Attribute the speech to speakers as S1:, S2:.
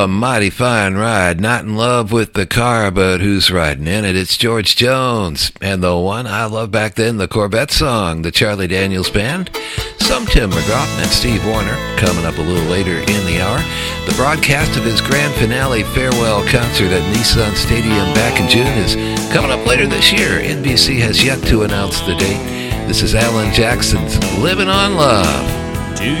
S1: A mighty fine ride, not in love with the car, but who's riding in it? It's George Jones, and the one I loved back then, the Corvette song, the Charlie Daniels Band, some Tim McGraw and Steve Wariner, coming up a little later in the hour. The broadcast of his grand finale farewell concert at Nissan Stadium back in June is coming up later this year. NBC has yet to announce the date. This is Alan Jackson's Living on Love.